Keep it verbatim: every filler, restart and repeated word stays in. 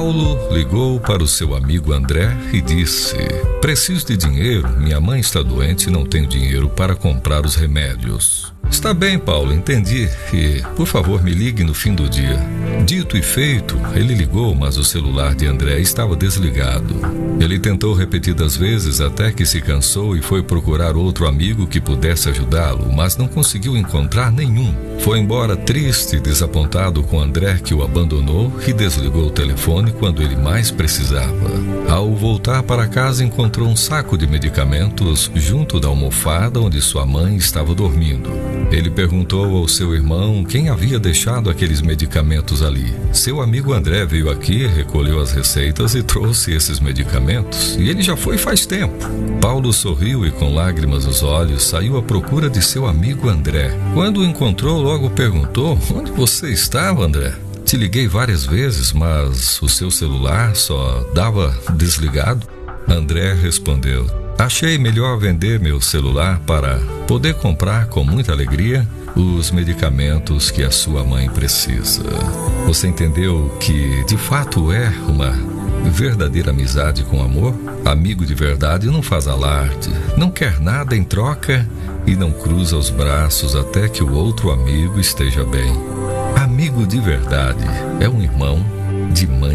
Paulo ligou para o seu amigo André e disse: preciso de dinheiro, minha mãe está doente e não tenho dinheiro para comprar os remédios. Está bem, Paulo, entendi. E, por favor, me ligue no fim do dia. Dito e feito, ele ligou, mas o celular de André estava desligado. Ele tentou repetidas vezes até que se cansou e foi procurar outro amigo que pudesse ajudá-lo, mas não conseguiu encontrar nenhum. Foi embora triste e desapontado com André, que o abandonou e desligou o telefone quando ele mais precisava. Ao voltar para casa, encontrou um saco de medicamentos junto da almofada onde sua mãe estava dormindo. Ele perguntou ao seu irmão quem havia deixado aqueles medicamentos ali. Seu amigo André veio aqui, recolheu as receitas e trouxe esses medicamentos, e ele já foi faz tempo. Paulo sorriu e, com lágrimas nos olhos, saiu à procura de seu amigo André. Quando o encontrou, logo perguntou: onde você estava, André? Te liguei várias vezes, mas o seu celular só dava desligado. André respondeu: achei melhor vender meu celular para poder comprar com muita alegria os medicamentos que a sua mãe precisa. Você entendeu que de fato é uma verdadeira amizade com amor? Amigo de verdade não faz alarde, não quer nada em troca e não cruza os braços até que o outro amigo esteja bem. Amigo de verdade é um irmão de mãe